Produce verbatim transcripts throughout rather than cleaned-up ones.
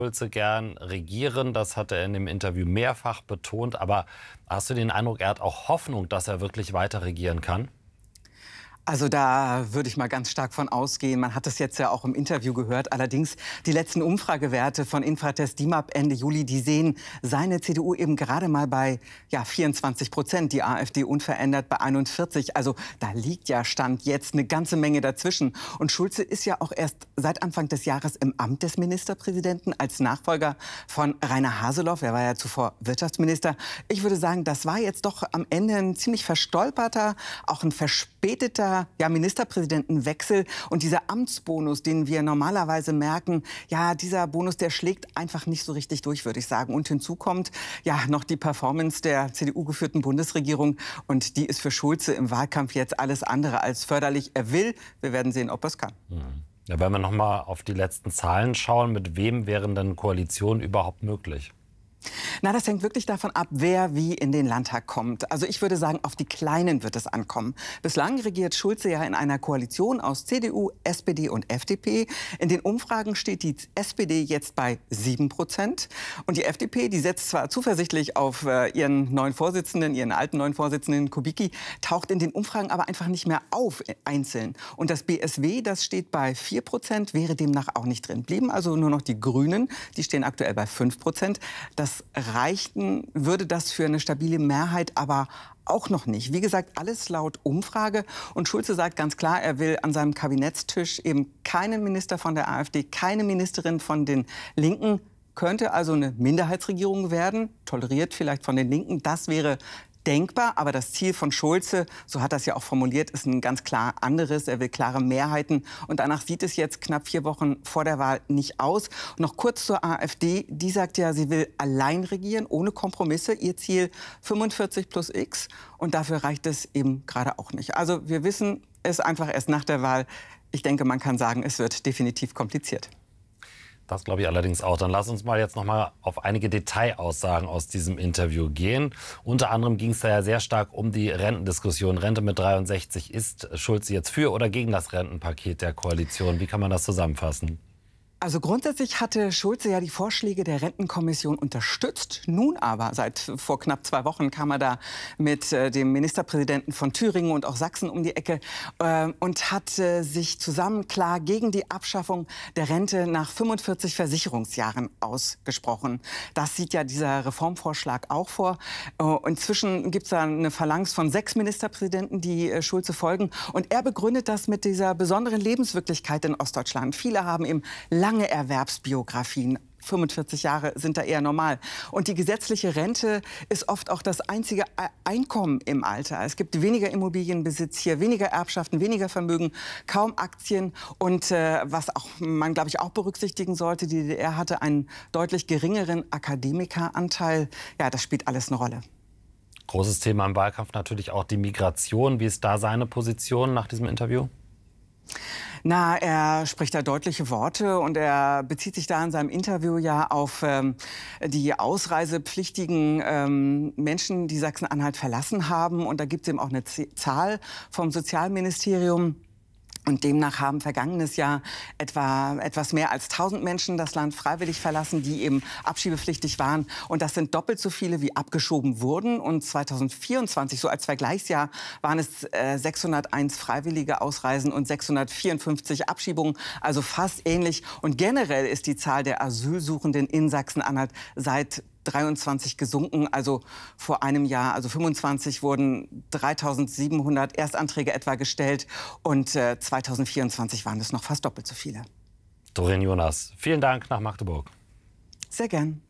Schulze gern regieren. Das hat er in dem Interview mehrfach betont. Aber hast du den Eindruck, er hat auch Hoffnung, dass er wirklich weiter regieren kann? Also da würde ich mal ganz stark von ausgehen. Man hat es jetzt ja auch im Interview gehört. Allerdings die letzten Umfragewerte von Infratest D I M A P Ende Juli, die sehen seine C D U eben gerade mal bei ja, vierundzwanzig Prozent, die AfD unverändert bei einundvierzig. Also da liegt ja Stand jetzt eine ganze Menge dazwischen. Und Schulze ist ja auch erst seit Anfang des Jahres im Amt des Ministerpräsidenten als Nachfolger von Rainer Haseloff. Er war ja zuvor Wirtschaftsminister. Ich würde sagen, das war jetzt doch am Ende ein ziemlich verstolperter, auch ein verspäteter ja, Ministerpräsidentenwechsel. Und dieser Amtsbonus, den wir normalerweise merken, ja, dieser Bonus, der schlägt einfach nicht so richtig durch, würde ich sagen. Und hinzu kommt ja noch die Performance der C D U-geführten Bundesregierung. Und die ist für Schulze im Wahlkampf jetzt alles andere als förderlich. Er will, wir werden sehen, ob er es kann. Mhm. Ja, wenn wir noch mal auf die letzten Zahlen schauen, mit wem wären denn Koalitionen überhaupt möglich? Na, das hängt wirklich davon ab, wer wie in den Landtag kommt. Also ich würde sagen, auf die Kleinen wird es ankommen. Bislang regiert Schulze ja in einer Koalition aus C D U, S P D und F D P. In den Umfragen steht die S P D jetzt bei sieben Prozent. Und die F D P, die setzt zwar zuversichtlich auf äh, ihren neuen Vorsitzenden, ihren alten neuen Vorsitzenden Kubicki, taucht in den Umfragen aber einfach nicht mehr auf einzeln. Und das B S W, das steht bei vier Prozent, wäre demnach auch nicht drin. Blieben also nur noch die Grünen, die stehen aktuell bei fünf Prozent. Das reichten, würde das für eine stabile Mehrheit aber auch noch nicht. Wie gesagt, alles laut Umfrage. Und Schulze sagt ganz klar, er will an seinem Kabinettstisch eben keinen Minister von der AfD, keine Ministerin von den Linken. Könnte also eine Minderheitsregierung werden, toleriert vielleicht von den Linken. Das wäre denkbar, aber das Ziel von Schulze, so hat er es ja auch formuliert, ist ein ganz klar anderes. Er will klare Mehrheiten und danach sieht es jetzt knapp vier Wochen vor der Wahl nicht aus. Und noch kurz zur AfD, die sagt ja, sie will allein regieren, ohne Kompromisse. Ihr Ziel fünfundvierzig plus X und dafür reicht es eben gerade auch nicht. Also wir wissen es einfach erst nach der Wahl. Ich denke, man kann sagen, es wird definitiv kompliziert. Das glaube ich allerdings auch. Dann lass uns mal jetzt noch mal auf einige Detailaussagen aus diesem Interview gehen. Unter anderem ging es da ja sehr stark um die Rentendiskussion. Rente mit dreiundsechzig. Ist Schulze jetzt für oder gegen das Rentenpaket der Koalition? Wie kann man das zusammenfassen? Also grundsätzlich hatte Schulze ja die Vorschläge der Rentenkommission unterstützt. Nun aber, seit vor knapp zwei Wochen kam er da mit äh, dem Ministerpräsidenten von Thüringen und auch Sachsen um die Ecke äh, und hat äh, sich zusammen klar gegen die Abschaffung der Rente nach fünfundvierzig Versicherungsjahren ausgesprochen. Das sieht ja dieser Reformvorschlag auch vor. Äh, inzwischen gibt es da eine Phalanx von sechs Ministerpräsidenten, die äh, Schulze folgen. Und er begründet das mit dieser besonderen Lebenswirklichkeit in Ostdeutschland. Viele haben eben lange Lange Erwerbsbiografien. fünfundvierzig Jahre sind da eher normal. Und die gesetzliche Rente ist oft auch das einzige Einkommen im Alter. Es gibt weniger Immobilienbesitz hier, weniger Erbschaften, weniger Vermögen, kaum Aktien. Und äh, was auch, man, glaube ich, auch berücksichtigen sollte, die D D R hatte einen deutlich geringeren Akademikeranteil. Ja, das spielt alles eine Rolle. Großes Thema im Wahlkampf natürlich auch die Migration. Wie ist da seine Position nach diesem Interview? Na, er spricht da deutliche Worte und er bezieht sich da in seinem Interview ja auf ähm, die ausreisepflichtigen ähm, Menschen, die Sachsen-Anhalt verlassen haben. Und da gibt es eben auch eine Z- Zahl vom Sozialministerium. Und demnach haben vergangenes Jahr etwa etwas mehr als tausend Menschen das Land freiwillig verlassen, die eben abschiebepflichtig waren. Und das sind doppelt so viele, wie abgeschoben wurden. Und zweitausendvierundzwanzig, so als Vergleichsjahr, waren es äh, sechshunderteins freiwillige Ausreisen und sechshundertvierundfünfzig Abschiebungen. Also fast ähnlich. Und generell ist die Zahl der Asylsuchenden in Sachsen-Anhalt seit dreiundzwanzig gesunken, also vor einem Jahr, also fünfundzwanzig wurden dreitausendsiebenhundert Erstanträge etwa gestellt und äh, zweitausendvierundzwanzig waren es noch fast doppelt so viele. Doreen Jonas, vielen Dank nach Magdeburg. Sehr gern.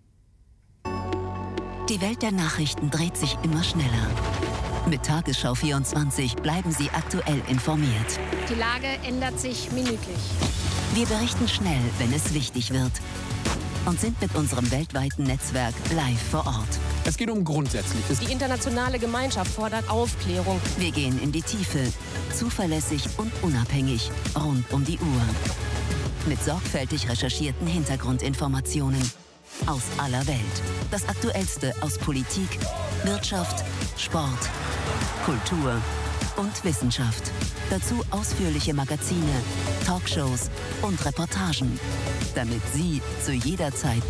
Die Welt der Nachrichten dreht sich immer schneller. Mit Tagesschau vierundzwanzig bleiben Sie aktuell informiert. Die Lage ändert sich minütlich. Wir berichten schnell, wenn es wichtig wird. Und sind mit unserem weltweiten Netzwerk live vor Ort. Es geht um Grundsätzliches. Die internationale Gemeinschaft fordert Aufklärung. Wir gehen in die Tiefe, zuverlässig und unabhängig, rund um die Uhr. Mit sorgfältig recherchierten Hintergrundinformationen aus aller Welt. Das Aktuellste aus Politik, Wirtschaft, Sport, Kultur und Wissenschaft. Dazu ausführliche Magazine, Talkshows und Reportagen, damit Sie zu jeder Zeit